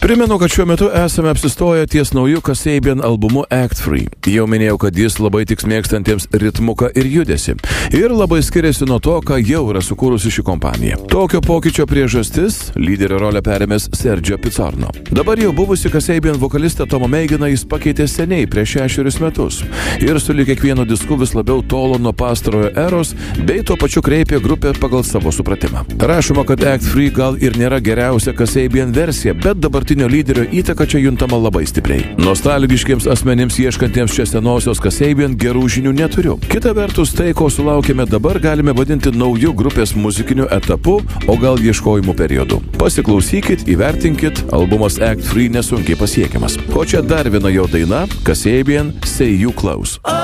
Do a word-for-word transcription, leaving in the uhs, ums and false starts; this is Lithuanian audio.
Primenu, kad šiuo metu esame apsistoję ties nauju Kasabian albumu Act Free. Jau minėjau, kad jis labai tiks mėgstantiems ritmuką ir judesi. Ir labai skiriasi nuo to, ką jau yra sukūrusi ši kompanija. Tokio pokyčio priežastis – lyderio rolę perėmęs Sergio Pizzorno. Dabar jau buvusi Kasabian vokalistą Tomą Meiginą jis pakeitė seniai prieš šešerius metus. Ir sulig kiekvienu disku vis labiau tolo nuo pastarojo eros, bei tuo pačiu kreipė grupę pagal savo supratimą. Rašoma, kad Act Free gal ir nėra geriausia Kasabian versija, bet dabartinio lyderio įtaka čia juntama labai stipriai. Nostalgiškiems asmenims ieškantiems čia senosios Kasabian gerų žinių neturiu. Kita vertus, tai, ko sulaukėme dabar, galime vadinti naujų grupės muzikiniu etapu, o gal ieškojimų periodu. Pasiklausykit, įvertinkit, albumas Act Free nesunkiai pasiekiamas. O čia dar viena jo daina – Kasabian Say You Close.